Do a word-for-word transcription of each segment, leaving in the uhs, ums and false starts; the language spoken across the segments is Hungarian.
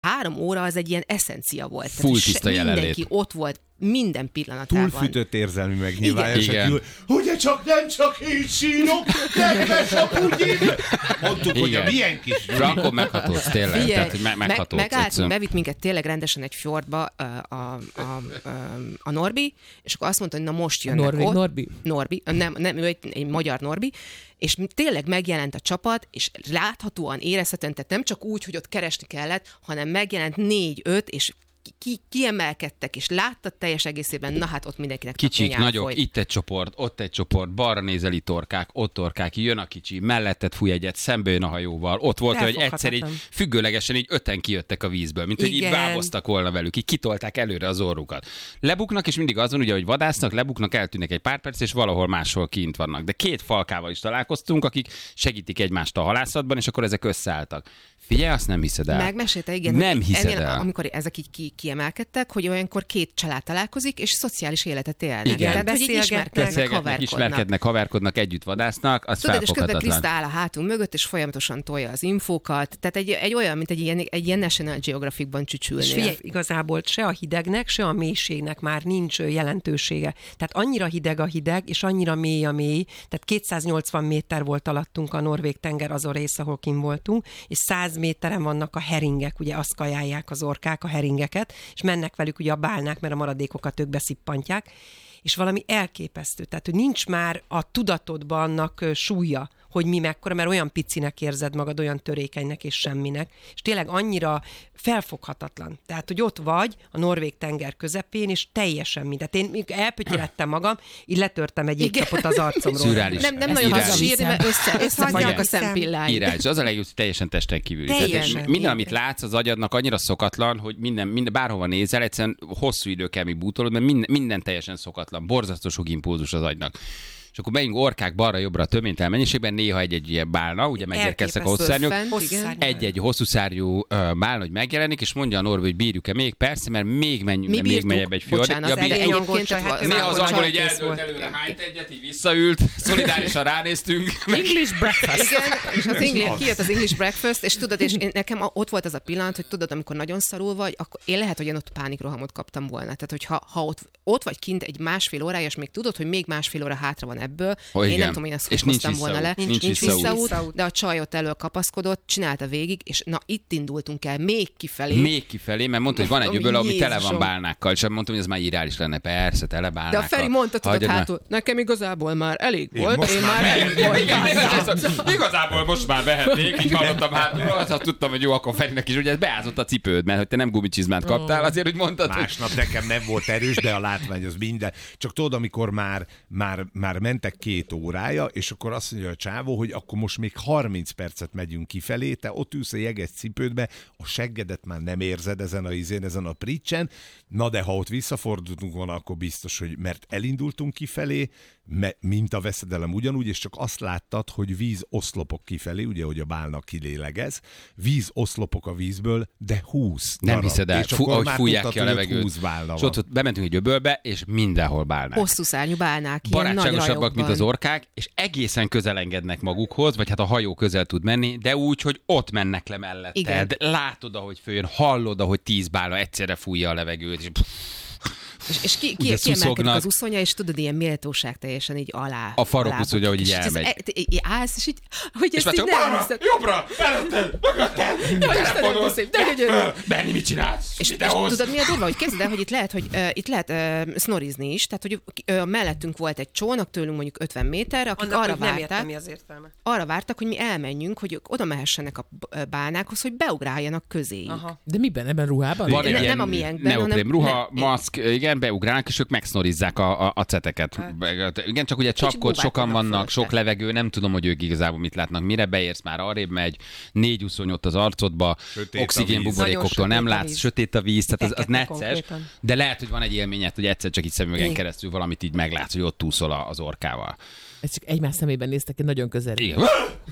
három óra az egy ilyen eszencia volt. Full tiszta jelenlét. Mindenki ott volt minden pillanatában. Túlfűtött érzelmi megnyilvánulások. Igen. Ugye csak nem csak én sírok, kedves a pugyim! Mondtuk, igen. Hogy a milyen kis... Akkor meghatódsz tényleg. Figyelj, Tehát, hogy me- meghatódsz. Megálltunk, egyszerűen. bevitt minket tényleg rendesen egy fjordba a, a, a, a, a Norbi, és akkor azt mondta, hogy na most jönnek Norvég ott. Norbi? Norbi. Nem, nem, ő egy, egy magyar Norbi, és tényleg megjelent a csapat, és láthatóan érezhetően, tehát nem csak úgy, hogy ott keresni kellett, hanem megjelent négy-öt, és ki, kiemelkedtek, és láttad teljes egészében, na hát ott mindenkinek Kicsik, nagyok, folyt. itt egy csoport, ott egy csoport, balra nézel itt torkák, ott torkák, jön a kicsi, melletted fúj egyet, szembe jön a hajóval. Ott volt, hogy egyszer így függőlegesen így öten kijöttek a vízből, mint hogy így báboztak volna velük, így kitolták előre az orrukat. Lebuknak, és mindig azon, ugye, hogy vadásznak, lebuknak, eltűnnek egy pár perc, és valahol máshol kint vannak. De két falkával is találkoztunk, akik segítik egymást a halászatban, és akkor ezek összeálltak. Figyelj, azt nem hiszed el. Megmesélte, igen. Nem hiszed ennél, el. Amikor ezek így ki, kiemelkedtek, hogy olyankor két család találkozik, és szociális életet élnek. Igen. Tehát, hogy így ismerkednek, Beszélgetnek, haverkodnak. ismerkednek, haverkodnak, együtt vadásznak, az Tudod, és közben felfoghatatlan. Kriszta áll a hátunk mögött, és folyamatosan tolja az infókat. Tehát egy, egy olyan, mint egy ilyen, egy ilyen National Geographicban csücsülnél. És figyelj, igazából se a hidegnek, se a mélységnek már nincs jelentősége. Tehát annyira hideg a hideg, és annyira mély a mély, tehát kétszáznyolcvan méter volt alattunk a norvég tenger azon rész, ahol kim voltunk, és száz méteren vannak a heringek, ugye azt kajálják az orkák, a heringeket, és mennek velük ugye a bálnák, mert a maradékokat ők beszippantják, és valami elképesztő. Tehát, hogy nincs már a tudatodban annak súlya, hogy mi mekkora, mert olyan picinek érzed magad, olyan törékenynek és semminek, és tényleg annyira felfoghatatlan. Tehát, hogy ott vagy a norvég tenger közepén, és teljesen mindent. Én elpötyölettem magam, így letörtem egy étcsapot az arcomról. Szürreális. Nem, nem Ezt nagyon írás. hasz sírni, mert össze, összefagynak a szempilláid. Írás. Az a legjobb, hogy teljesen testen kívüli. Teljesen. Tehát minden, amit látsz, az agyadnak annyira szokatlan, hogy minden, minden bárhova nézel, egyszerűen hosszú idő kell, míg bútolod, mert minden, minden teljesen szokatlan. Borzasztó sok impulzus az agynak. És akkor megyünk orkák balra-jobbra töménytelen mennyiségben, néha egy-egy ilyen bálna, ugye megérkeztek a hosszúszárnyok. Egy-egy hosszúszárnyú uh, bálna, hogy megjelenik, és mondja a Norbi, hogy bírjuk-e még? Persze, mert még, menj, Mi még megjebb egy fjord. Bocsánat, Ja, az bírjuk. egyébként csak Néha az angol, hogy eldőlt előre, hányt egyet, így visszaült, szolidárisan ránéztünk. English breakfast. Igen, és az English, kijött az English breakfast, és tudod, és én, nekem ott volt az a pillanat, hogy tudod, amikor nagyon szarul vagy, akkor én lehet, hogy én ott pánikrohamot kaptam volna. Tehát, hogy ha, ha ott, ott vagy kint egy másfél órája, és még tudod, hogy még másfél óra hátra van ebből, oh, én nem tudom, hogy ezt hoztam volna le. Nincs, nincs, nincs visszaút. visszaút, de a csaj ott elől kapaszkodott, csinálta végig, és na itt indultunk el még kifelé. Még kifelé, mert mondta, hogy van egy öböl, ami tele van bálnákkal, és mondtam, hogy ez már irális lenne. Persze, tele bálnákkal. De a Feri mondta, tudod, hátul, nekem igazából már elég volt, én, én már elég voltam. Igazából most már vehetnék, így hallottam hátul, azt tudtam, hogy jó, akkor Ferinek is, ugye ez beázott a cipőd, mert hogy te nem gumicsizmát kaptál, azért, hogy mondtad, másnap hogy... nekem nem volt erős, de a látvány az minden. Csak tudod, amikor már, már, már mentek két órája, és akkor azt mondja a csávó, hogy akkor most még harminc percet megyünk kifelé, te ott ülsz a jeges cipődbe, a seggedet már nem érzed ezen a izén, ezen a pricsen, na de ha ott visszafordultunk volna, akkor biztos, hogy mert elindultunk kifelé, mint a veszedelem ugyanúgy, és csak azt láttad, hogy vízoszlopok kifelé, ugye, hogy a bálna kilélegez, vízoszlopok a vízből, de húsz nem darab. Hiszed el, Fú, ahogy fújják ki a levegőt. És ott, ott bementünk egy öbölbe, és mindenhol bálnák. Hosszú szárnyú bálnák, barátságosabbak, mint az orkák, és egészen közel engednek magukhoz, vagy hát a hajó közel tud menni, de úgy, hogy ott mennek le melletted. Látod, ahogy följön, hallod, ahogy tíz bálna egyszerre fújja a levegőt, és És, és ki, ki, kiemelkedik az uszonya, és tudod, ilyen méltóság teljesen így alá. A farokúszony, hogy így elmegy. És így állsz, és így, hogy és ezt így nem hiszed. Jobbra, előtted, mögötted, Benni, mit csinálsz? És, és tudod, mi a durva, hogy kezded el, hogy itt lehet, hogy uh, itt lehet uh, snorizni is, tehát, hogy uh, mellettünk volt egy csónak, tőlünk mondjuk ötven méterre, akik annak, arra várták, értem, mi az értelme. arra vártak, hogy mi elmenjünk, hogy ők oda mehessenek a bálnákhoz, hogy beugráljanak közéjük. Aha. De miben? Ebben ruhában? Van egy ne, ilyen nem a miénkben, neoprém ruha, maszk, igen, beugrálnak, és ők megsznorizák a, a, a ceteket. Hát. Igen, csak ugye csapkod, sokan vannak, sok fel. Levegő, nem tudom, hogy ők igazából mit látnak. Mire beérsz, már arrébb megy, négy úszony ott az arcodba, oxigénbuborékoktól nem látsz, sötét a víz, tehát az, az necces, de lehet, hogy van egy élményed, hogy egyszer csak itt szemüvegen keresztül valamit így meglátsz, hogy ott úszol az orkával. Ez csak egymás szemében néztek ki nagyon közel. Igen.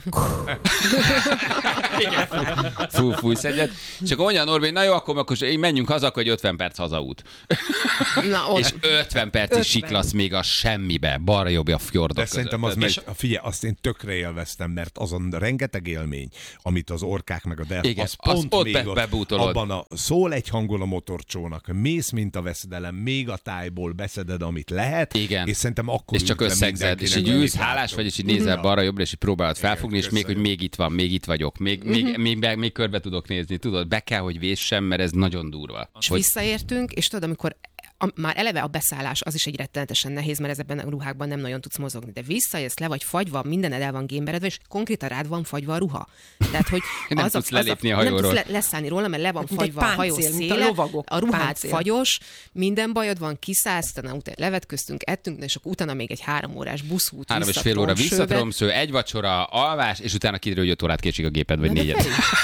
Igen. Fú, fújsz egyet. Csak olyan Norbi, na jó, akkor, akkor menjünk haza, akkor egy ötven perc hazaút. Na, és ötven perc is siklasz még a semmibe, balra jobbja a fjordok De között. szerintem az És... meg, figyelj, azt én tökre élveztem, mert azon rengeteg élmény, amit az orkák meg a delfok, igen, az pont ott még be, ott, bebútolod. abban a szól egy hangon a motorcsónak, mész, mint a veszedelem, még a tájból beszeded, amit lehet, igen. és szerintem akkor és csak összegzed, és így ülsz, hálás vagy, és így nézel ja. balra, jobbra, és így próbálod felfogni, igen, és még, hogy még itt van, még itt vagyok, még, még, még, még, még körbe tudok nézni, tudod, be kell, hogy véssem, mert ez nagyon durva. És hogy... visszaértünk, és tudod, amikor a, már eleve a beszállás az is egy rettenetesen nehéz, mert ezekben a ruhákban nem nagyon tudsz mozogni, de visszaérsz, le vagy fagyva, mindened el van gémberedve, és konkrétan rád van fagyva a ruha. Tehát, hogy nem az tudsz a, az lelépni a, a hajóról. Nem tudsz le, leszállni róla, mert le van Mint fagyva egy a hajó páncél, mint a széle, lovagok, a ruhád páncél. fagyos, minden bajod van, kiszállsz, utána, utána levetköztünk, ettünk, és akkor utána még egy három órás buszút. Három és fél óra visszatromsző, egy vacsora, alvás, és utána kiderül, hogy öt órát késik a géped, vagy négyet.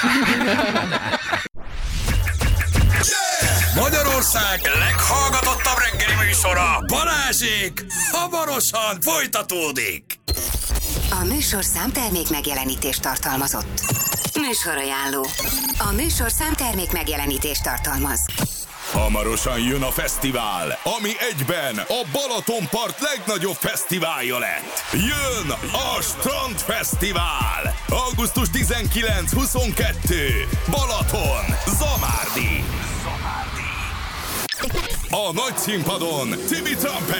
Magyarország leghallgatottabb reggeli műsora, Balázsék, hamarosan folytatódik. A műsorszám termék megjelenítést tartalmazott. Műsorajánló. A műsorszám termék megjelenítést tartalmaz. Hamarosan jön a fesztivál, ami egyben a Balatonpart legnagyobb fesztiválja lett. Jön a Strandfesztivál! augusztus tizenkilenc huszonkettő Balaton, Zamárdi. A nagy színpadon Tibi Trumpet.